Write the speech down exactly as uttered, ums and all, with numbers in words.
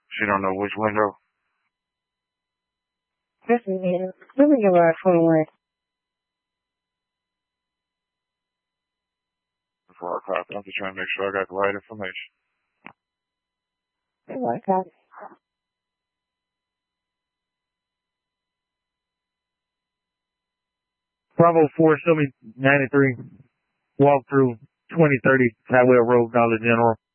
She don't know which window. This is it. Let me give her a twenty-one. Before I copy, I'm just trying to make sure I got the right information. Oh, I got it. Bravo four, show me ninety-three. Walk through twenty thirty Highway Road, Dollar General.